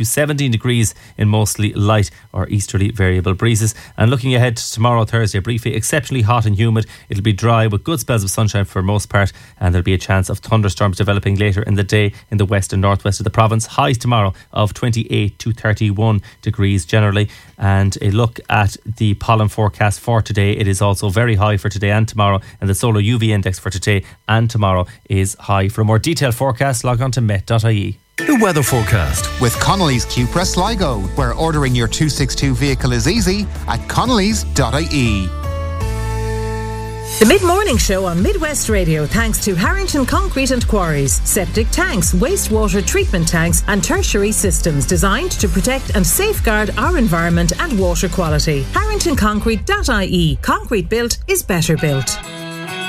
to 17 degrees in mostly light or easterly variable breezes. And looking ahead to tomorrow, Thursday, briefly exceptionally hot and humid. It'll be dry with good spells of sunshine for most part, and there'll be a chance of thunderstorms developing later in the day in the west and northwest of the province. Highs tomorrow of 28 to 31 degrees generally. And a look at the pollen forecast for today. It is also very high for today and tomorrow, and the solar UV index for today and tomorrow is high. For a more detailed forecast, log on to met.ie. The weather forecast with Connolly's Cupra Sligo, where ordering your 262 vehicle is easy at connellys.ie. The Mid-Morning Show on Midwest Radio, thanks to Harrington Concrete and Quarries. Septic tanks, wastewater treatment tanks and tertiary systems designed to protect and safeguard our environment and water quality. HarringtonConcrete.ie. Concrete built is better built.